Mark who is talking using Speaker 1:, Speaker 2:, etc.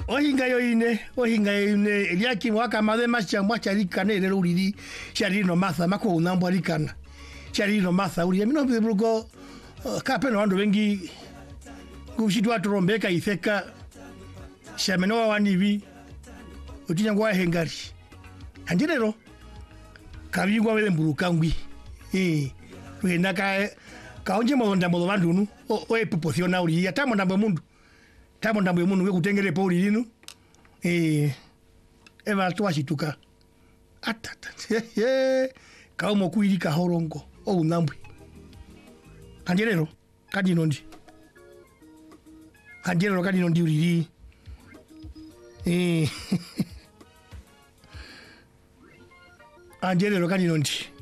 Speaker 1: Ohinga yo ine eliaki mwaka madhe macha rikana ile uriri shari no matha mako unambo rikana shari no matha uri mino bibugo kapeno wandu wengi kushitwa trombeka ifeka shameno wanibi utinya ngwa hengari andirero kabigwa wele mbulukangwi wena kaonje mo ndambo bandu nu o epopociona uri atamo ndambo mundu tamo ndambo mundu wekutengere poli linu eva twashituka atata kaumo kuiri kahorongo o unambwe anjerero kadinondi uriri anjerero kadinondi